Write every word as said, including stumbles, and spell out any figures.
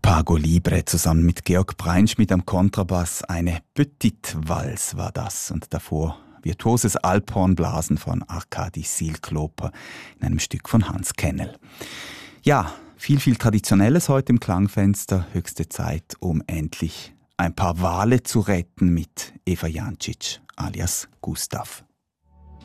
Pago Libre zusammen mit Georg Breinschmidt am Kontrabass. Eine Petite Valse war das. Und davor virtuoses Alphornblasen von Arkadi Silkloper in einem Stück von Hans Kennel. Ja, viel, viel Traditionelles heute im Klangfenster. Höchste Zeit, um endlich ein paar Wale zu retten mit Eva Jancic alias Gustav.